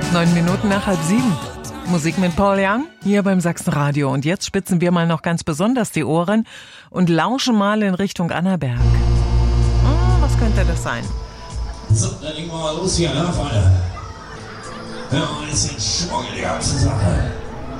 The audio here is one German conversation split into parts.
9 Minuten nach 6:30. Musik mit Paul Young hier beim Sachsenradio. Und jetzt spitzen wir mal noch ganz besonders die Ohren und lauschen mal in Richtung Annaberg. Was könnte das sein? So, dann legen wir mal los hier, ne, Freunde? Ja, ein bisschen Schwung in die ganze Sache.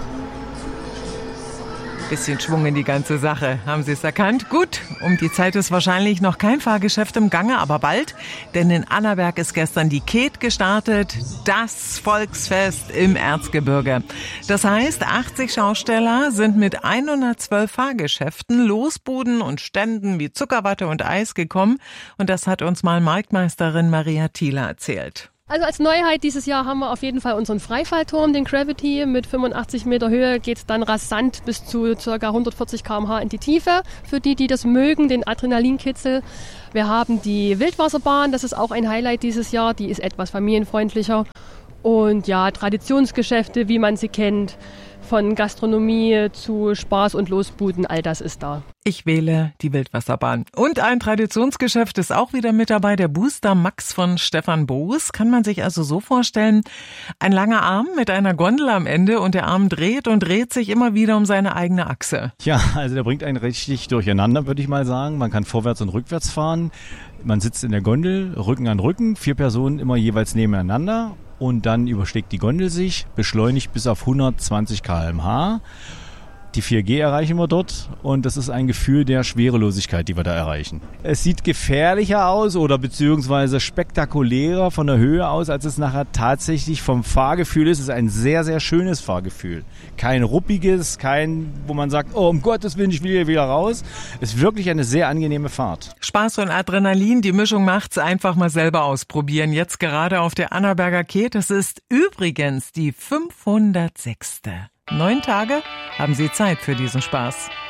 Bisschen Schwung in die ganze Sache. Haben Sie es erkannt? Gut, um die Zeit ist wahrscheinlich noch kein Fahrgeschäft im Gange, aber bald. Denn in Annaberg ist gestern die KET gestartet, das Volksfest im Erzgebirge. Das heißt, 80 Schausteller sind mit 112 Fahrgeschäften, Losbuden und Ständen wie Zuckerwatte und Eis gekommen. Und das hat uns mal Marktmeisterin Maria Thiele erzählt. Also als Neuheit dieses Jahr haben wir auf jeden Fall unseren Freifallturm, den Gravity. Mit 85 Meter Höhe geht es dann rasant bis zu ca. 140 km/h in die Tiefe. Für die das mögen, den Adrenalinkitzel. Wir haben die Wildwasserbahn, das ist auch ein Highlight dieses Jahr. Die ist etwas familienfreundlicher. Und ja, Traditionsgeschäfte, wie man sie kennt. Von Gastronomie zu Spaß und Losbuden, all das ist da. Ich wähle die Wildwasserbahn. Und ein Traditionsgeschäft ist auch wieder mit dabei, der Booster Max von Stefan Boos. Kann man sich also so vorstellen, ein langer Arm mit einer Gondel am Ende und der Arm dreht und dreht sich immer wieder um seine eigene Achse. Ja, also der bringt einen richtig durcheinander, würde ich mal sagen. Man kann vorwärts und rückwärts fahren. Man sitzt in der Gondel, Rücken an Rücken, 4 Personen immer jeweils nebeneinander. Und dann überschlägt die Gondel sich, beschleunigt bis auf 120 km/h. Die 4G erreichen wir dort und das ist ein Gefühl der Schwerelosigkeit, die wir da erreichen. Es sieht gefährlicher aus oder beziehungsweise spektakulärer von der Höhe aus, als es nachher tatsächlich vom Fahrgefühl ist. Es ist ein sehr, sehr schönes Fahrgefühl. Kein ruppiges, kein, wo man sagt, oh, um Gottes Willen, ich will hier wieder raus. Es ist wirklich eine sehr angenehme Fahrt. Spaß und Adrenalin, die Mischung macht's. Einfach mal selber ausprobieren. Jetzt gerade auf der Annaberger KET. Das ist übrigens die 506. 9 Tage haben Sie Zeit für diesen Spaß.